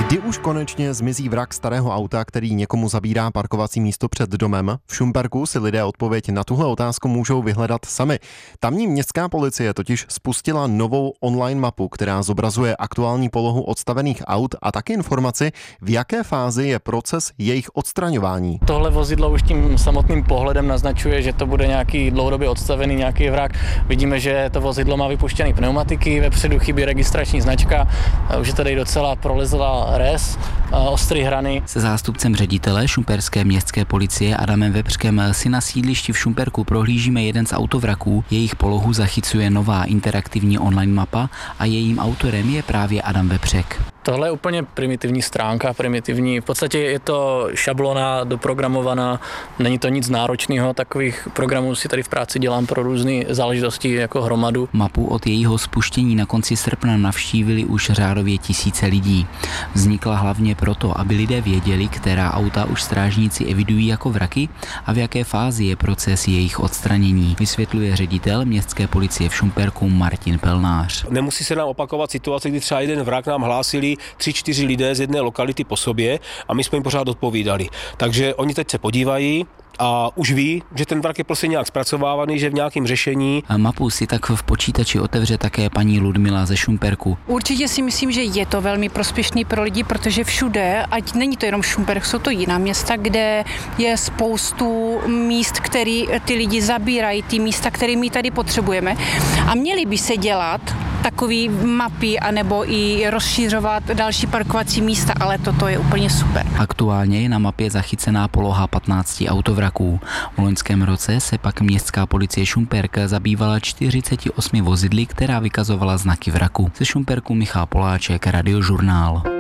Kdy už konečně zmizí vrak starého auta, který někomu zabírá parkovací místo před domem? V Šumperku si lidé odpověď na tuhle otázku můžou vyhledat sami. Tamní městská policie totiž spustila novou online mapu, která zobrazuje aktuální polohu odstavených aut a taky informaci, v jaké fázi je proces jejich odstraňování. Tohle vozidlo už tím samotným pohledem naznačuje, že to bude nějaký dlouhodobě odstavený nějaký vrak. Vidíme, že to vozidlo má vypuštěné pneumatiky, vepředu chybí registrační značka, už je tady docela prolezlá res, ostrý hrany. Se zástupcem ředitele šumperské městské policie Adamem Vepřkem si na sídlišti v Šumperku prohlížíme jeden z autovraků. Jejich polohu zachycuje nová interaktivní online mapa a jejím autorem je právě Adam Vepřek. Tohle je úplně primitivní stránka, v podstatě je to šablona doprogramovaná, není to nic náročného, takových programů si tady v práci dělám pro různé záležitosti jako hromadu. Mapu od jejího spuštění na konci srpna navštívili už řádově tisíce lidí. Vznikla hlavně proto, aby lidé věděli, která auta už strážníci evidují jako vraky a v jaké fázi je proces jejich odstranění, vysvětluje ředitel městské policie v Šumperku Martin Pelnář. Nemusí se nám opakovat situace, kdy třeba jeden vrak nám hlásili 3-4 lidé z jedné lokality po sobě a my jsme jim pořád odpovídali. Takže oni teď se podívají a už ví, že ten vrak je prostě nějak zpracovávaný, že v nějakém řešení. A mapu si tak v počítači otevře také paní Ludmila ze Šumperku. Určitě si myslím, že je to velmi prospěšný pro lidi, protože všude, ať není to jenom Šumperk, jsou to jiná města, kde je spoustu míst, které ty lidi zabírají, ty místa, které my tady potřebujeme. A měly by se dělat takové mapy, anebo i rozšířovat další parkovací místa, ale toto je úplně super. Aktuálně je na mapě zachycená poloha 15 autovraků. V loňském roce se pak městská policie Šumperk zabývala 48 vozidly, která vykazovala znaky vraku. Ze Šumperku Michal Poláček, Radiožurnál.